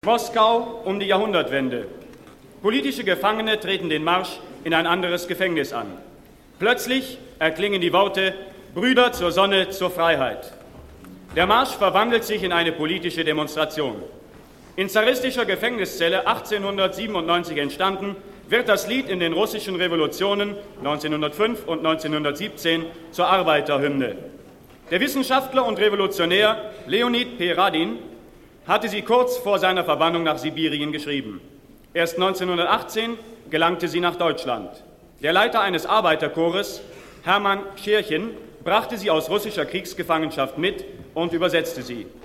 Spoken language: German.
Moskau um die Jahrhundertwende. Politische Gefangene treten den Marsch in ein anderes Gefängnis an. Plötzlich erklingen die Worte „Brüder zur Sonne, zur Freiheit". Der Marsch verwandelt sich in eine politische Demonstration. In zaristischer Gefängniszelle 1897 entstanden, wird das Lied in den russischen Revolutionen 1905 und 1917 zur Arbeiterhymne. Der Wissenschaftler und Revolutionär Leonid Peradin hatte sie kurz vor seiner Verbannung nach Sibirien geschrieben. Erst 1918 gelangte sie nach Deutschland. Der Leiter eines Arbeiterchores, Hermann Scherchen, brachte sie aus russischer Kriegsgefangenschaft mit und übersetzte sie.